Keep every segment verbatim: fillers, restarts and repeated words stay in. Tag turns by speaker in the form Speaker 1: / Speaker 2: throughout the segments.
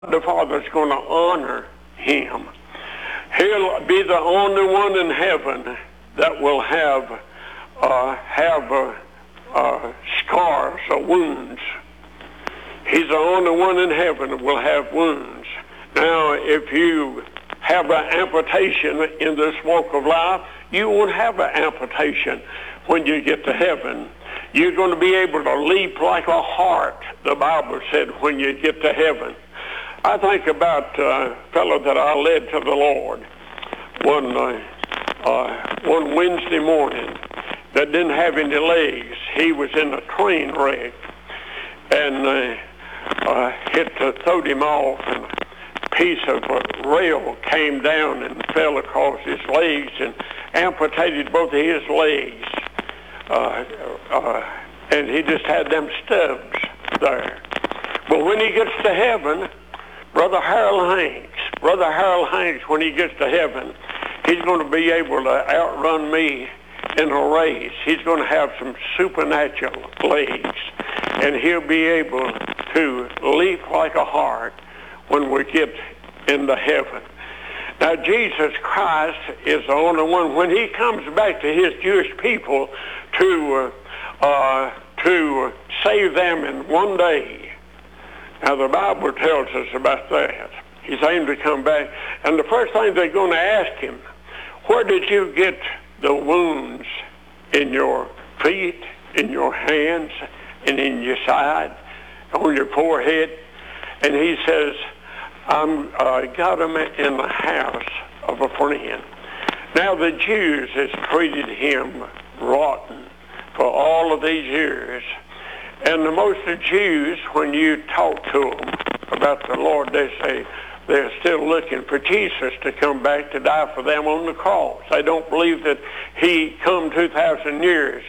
Speaker 1: the Father's going to honor him. He'll be the only one in heaven that will have uh, have uh, uh, scars or wounds. He's the only one in heaven that will have wounds. Now, if you have an amputation in this walk of life, you won't have an amputation when you get to heaven. You're going to be able to leap like a hart, the Bible said, when you get to heaven. I think about a fellow that I led to the Lord one, uh, uh, one Wednesday morning that didn't have any legs. He was in a train wreck, and uh, uh, it uh, throwed him off, and a piece of a rail came down and fell across his legs and amputated both of his legs. Uh, uh, and he just had them stubs there. But when he gets to heaven, Brother Harold Hanks, Brother Harold Hanks, when he gets to heaven, he's going to be able to outrun me in a race. He's going to have some supernatural legs, and he'll be able to leap like a hart when we get into heaven. Now, Jesus Christ is the only one. When he comes back to his Jewish people to uh, uh, to save them in one day. Now, the Bible tells us about that. He's aimed to come back. And the first thing they're going to ask him, where did you get the wounds in your feet, in your hands, and in your side, on your forehead? And he says, I'm uh, got them in the house of a friend. Now, the Jews has treated him rotten for all of these years. And the most of Jews, when you talk to them about the Lord, they say they're still looking for Jesus to come back to die for them on the cross. They don't believe that he come two thousand years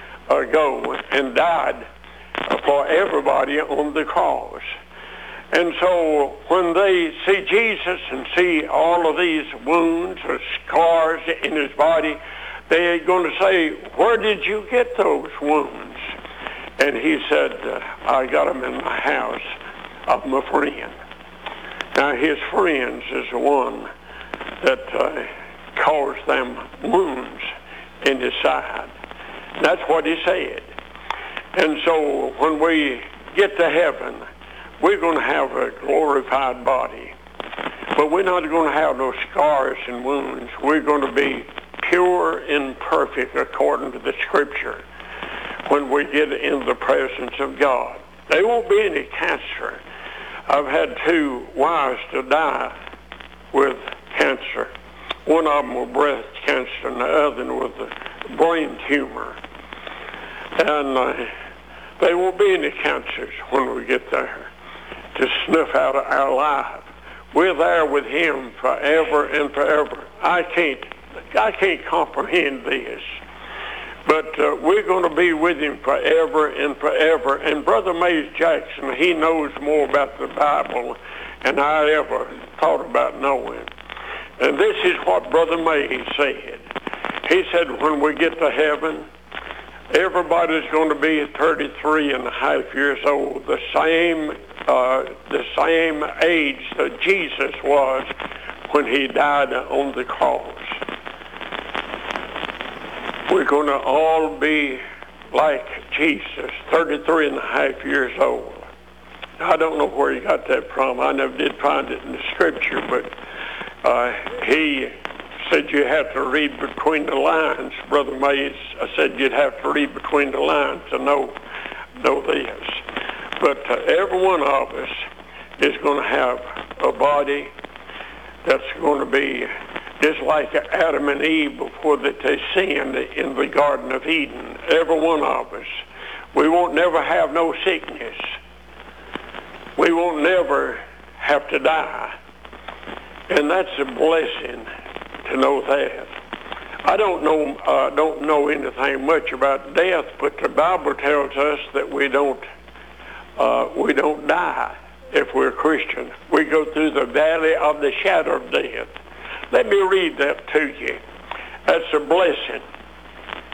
Speaker 1: ago and died for everybody on the cross. And so when they see Jesus and see all of these wounds or scars in his body, they're going to say, where did you get those wounds? And he said, uh, I got them in my house of my friend. Now, his friends is the one that uh, caused them wounds in his side. That's what he said. And so when we get to heaven, we're going to have a glorified body. But we're not going to have no scars and wounds. We're going to be pure and perfect according to the Scripture when we get in the presence of God. There won't be any cancer. I've had two wives to die with cancer. One of them with breast cancer and the other with a brain tumor. And uh, there won't be any cancers when we get there to snuff out our life. We're there with him forever and forever. I can't, I can't comprehend this. But uh, we're going to be with him forever and forever. And Brother Mays Jackson, he knows more about the Bible than I ever thought about knowing. And this is what Brother Mays said. He said, when we get to heaven, everybody's going to be thirty-three and a half years old, the same, uh, the same age that Jesus was when he died on the cross. We're going to all be like Jesus, thirty-three and a half years old. I don't know where he got that from. I never did find it in the Scripture, but uh, he said you have to read between the lines. Brother Mays said you'd have to read between the lines to know, know this. But uh, every one of us is going to have a body that's going to be just like Adam and Eve before that they sinned in the Garden of Eden. Every one of us. We won't never have no sickness. We won't never have to die. And that's a blessing to know that. I don't know uh, don't know anything much about death, but the Bible tells us that we don't uh, we don't die if we're Christian. We go through the valley of the shadow of death. Let me read that to you. That's a blessing.